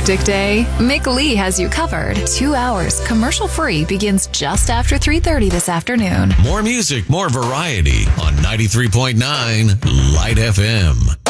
hectic day? McLee has you covered. 2 hours, commercial-free, begins just after 3:30 this afternoon. More music, more variety on 93.9 Light FM.